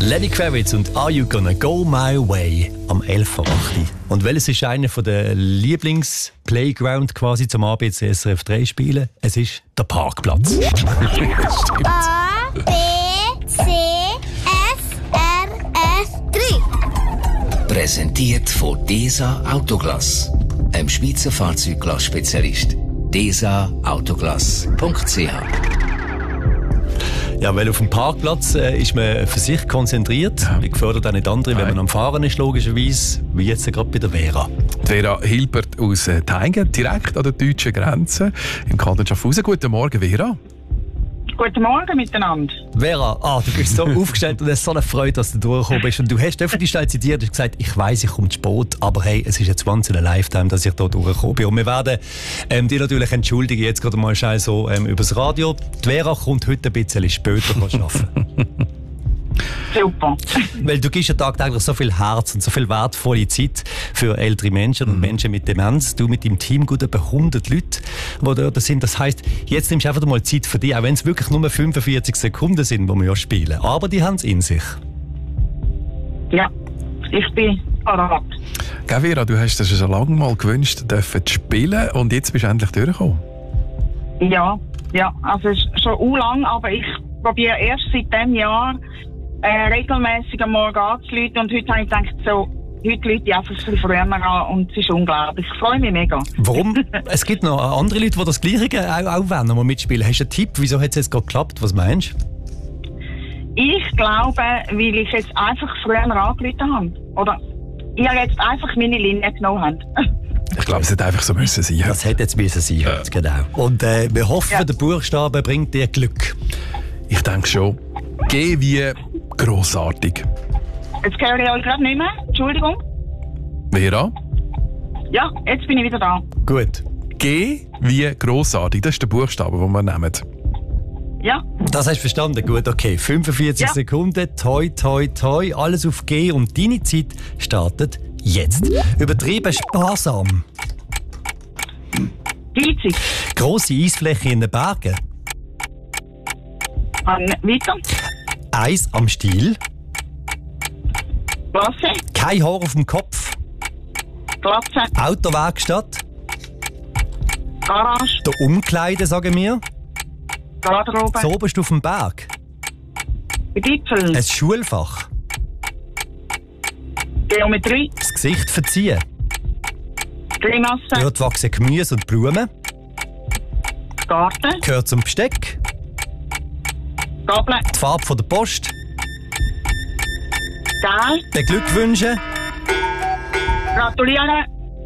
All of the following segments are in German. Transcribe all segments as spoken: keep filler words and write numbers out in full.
Lenny Kravitz und «Are You Gonna Go My Way» am elf vor acht. Und welches ist einer der Lieblings-Playground quasi zum A B C S R F drei spielen? Es ist der Parkplatz. A, B, C, S, R, F drei. Präsentiert von DESA Autoglass, einem Schweizer Fahrzeugglass-Spezialist. desa autoglass punkt c h. Ja, weil auf dem Parkplatz äh, ist man für sich konzentriert. Ja. Wie gefördert auch nicht andere, wenn man am Fahren ist, logischerweise. Wie jetzt gerade bei der Vera. Die Vera Hilbert aus äh, Thaingen, direkt an der deutschen Grenze im Kanton Schaffhausen. Guten Morgen, Vera. Guten Morgen miteinander. Vera, ah, du bist so aufgestellt und es ist so eine Freude, dass du durchgekommen bist. Und du hast öffentlich zitiert und gesagt, ich weiss, ich komme zu spät, aber hey, es ist jetzt once in a lifetime, dass ich hier durchgekommen bin. Und wir werden ähm, dich natürlich entschuldigen, jetzt gerade mal schnell so ähm, übers Radio. Die Vera kommt heute ein bisschen später arbeiten. Super. Weil du gibst ja tagtäglich so viel Herz und so viel wertvolle Zeit für ältere Menschen und mhm. Menschen mit Demenz. Du mit deinem Team gut über hundert Leute, die dort sind. Das heisst, jetzt nimmst du einfach mal Zeit für dich, auch wenn es wirklich nur fünfundvierzig Sekunden sind, die wir ja spielen. Aber die haben es in sich. Ja, ich bin parat. Gell, Vera, du hast dir schon lange mal gewünscht, dürfen zu spielen und jetzt bist du endlich durchgekommen. Ja, ja, also es ist schon u lang, aber ich probiere erst seit diesem Jahr Äh, regelmäßig am Morgen anzuleiten und heute habe ich gedacht, so, heute Leute ich einfach ein bisschen früher an und es ist unglaublich. Ich freue mich mega. Warum? Es gibt noch andere Leute, die das Gleiche auch, auch wollen, die mitspielen. Hast du einen Tipp? Wieso hat es jetzt gerade geklappt? Was meinst du? Ich glaube, weil ich jetzt einfach früher angerufen habe. Oder ich habe jetzt einfach meine Linie genommen. Habe. Ich glaube, es hätte einfach so müssen sein. Das hätte jetzt müssen sein, ja. Genau. Und äh, wir hoffen, ja. Der Buchstabe bringt dir Glück. Ich denke schon. G wie grossartig. Jetzt höre ich euch gerade nicht mehr. Entschuldigung. Vera? Ja, jetzt bin ich wieder da. Gut. G wie grossartig. Das ist der Buchstabe, den wir nehmen. Ja. Das hast du verstanden. Gut, okay. fünfundvierzig ja. Sekunden. Toi, toi, toi. Alles auf G und deine Zeit startet jetzt. Übertrieben sparsam. Geizig. Grosse Eisfläche in den Bergen. An, weiter. Eis am Stiel. Klasse. Kein Haar auf dem Kopf. Glatze. Autowerkstatt. Garage. Der Umkleide, sagen wir. Garderobe. So oberst auf dem Berg. Gipfel. Ein Schulfach. Geometrie. Das Gesicht verziehen. Grimasse. Dort wachsen Gemüse und Blumen. Garten. Gehört zum Besteck. Gabel. Die Farbe von der Post. Gel. Den Glückwünschen. Gratulieren.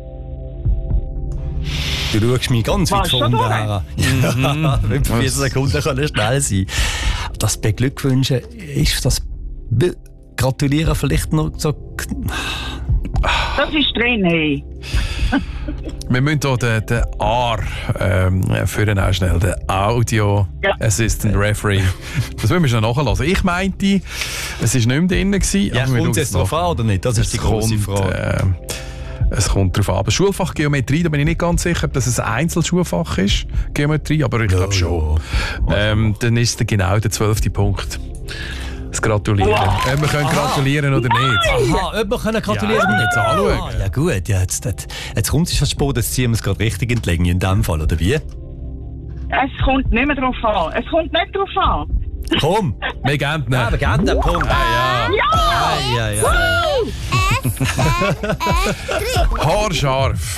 Du schaust mich ganz weit von unten her. fünfundvierzig Sekunden können schnell sein. Das Beglückwünschen ist das Be Gratulieren vielleicht noch so. Das ist drin, hey. Wir müssen hier den, den A R ähm, führen, auch schnell, den Audio ja. Assistant Referee. Das müssen wir schon nachhören. Ich meinte, es war nicht mehr drin. Ja, kommt es jetzt darauf an oder nicht? Das ist die grosse Frage. Äh, es kommt darauf an. Aber Schulfach Geometrie, da bin ich nicht ganz sicher, dass es ein Einzelschulfach ist, Geometrie, aber ich glaube schon. Ähm, dann ist es genau der zwölfte Punkt. Das Gratulieren. Wow. Ob wir können gratulieren oder nicht. Aha, ob wir können gratulieren oder nicht. Anschauen. Ah, ja gut, ja, jetzt, jetzt kommt es fast spät, jetzt ziehen wir es gerade richtig in die Länge in dem Fall, oder wie? Es kommt nicht mehr drauf an. Es kommt nicht drauf an. Komm. Wir geben ihn. Ja, wir geben den Punkt. Ah, ja. Ja! Ja, ja, ja. S, R, F drei. Haarscharf.